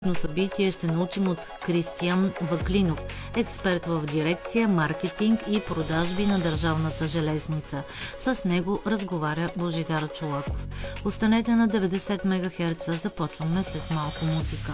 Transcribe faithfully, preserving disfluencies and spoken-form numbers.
събитие ще научим от Кристиян Ваклинов, експерт в дирекция маркетинг и продажби на Държавната железница. С него разговаря Божидар Чолаков. Останете на деветдесет мегахерца, започваме след малко музика.